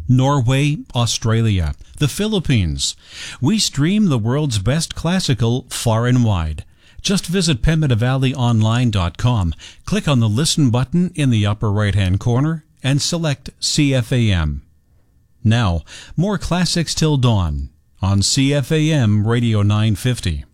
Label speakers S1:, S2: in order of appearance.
S1: Norway, Australia, the Philippines. We stream the world's best classical far and wide. Just visit PembinaValleyOnline.com, click on the Listen button in the upper right-hand corner, and select CFAM. Now, more classics till dawn on CFAM Radio 950.